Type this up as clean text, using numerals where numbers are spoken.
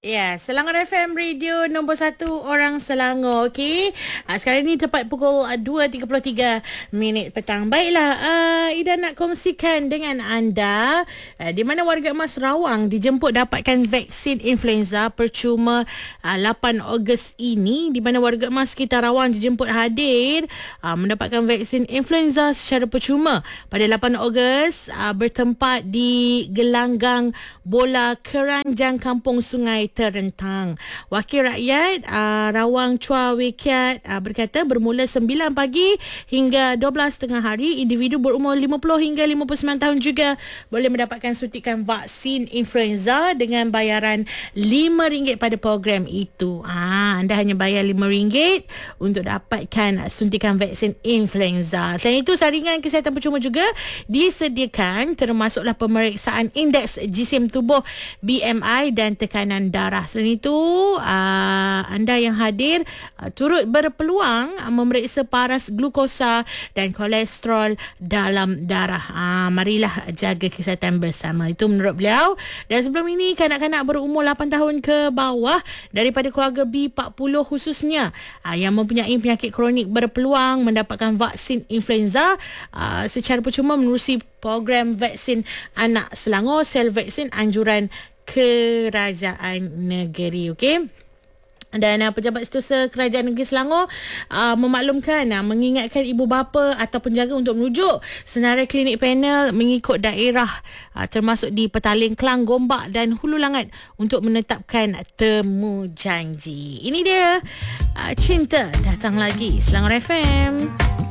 Ya, Selangor FM Radio nombor 1 orang Selangor. Okey. Sekarang ni tepat pukul 2.33 petang. Baiklah, Ida nak kongsikan dengan anda di mana warga emas Rawang dijemput dapatkan vaksin influenza percuma 8 Ogos ini, di mana warga emas sekitar Rawang dijemput hadir mendapatkan vaksin influenza secara percuma pada 8 Ogos bertempat di Gelanggang Bola Keranjang Kampung Sungai Terentang. Wakil Rakyat Rawang Chua Wee Kiat berkata bermula 9 pagi hingga 12 tengah hari, individu berumur 50 hingga 59 tahun juga boleh mendapatkan suntikan vaksin influenza dengan bayaran RM5 pada program itu. Anda hanya bayar RM5 untuk dapatkan suntikan vaksin influenza. Selain itu, saringan kesihatan percuma juga disediakan, termasuklah pemeriksaan indeks jisim tubuh BMI dan tekanan darah. Selain itu, anda yang hadir turut berpeluang memeriksa paras glukosa dan kolesterol dalam darah. Marilah jaga kesihatan bersama. Itu menurut beliau. Dan sebelum ini, kanak-kanak berumur 8 tahun ke bawah daripada keluarga B40 khususnya yang mempunyai penyakit kronik berpeluang mendapatkan vaksin influenza secara percuma menerusi program vaksin anak Selangor, sel vaksin anjuran Kerajaan Negeri. Okey. Dan Pejabat Setiausaha Kerajaan Negeri Selangor memaklumkan, mengingatkan ibu bapa atau penjaga untuk merujuk senarai klinik panel mengikut daerah termasuk di Petaling, Klang, Gombak dan Hulu Langat untuk menetapkan temu janji. Ini dia Cinta Datang Lagi, Selangor FM.